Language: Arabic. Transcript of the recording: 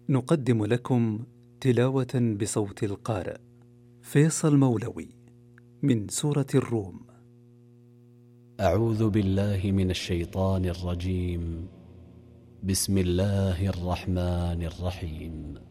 نقدم لكم تلاوة بصوت القارئ فيصل مولوي من سورة الروم. أعوذ بالله من الشيطان الرجيم. بسم الله الرحمن الرحيم.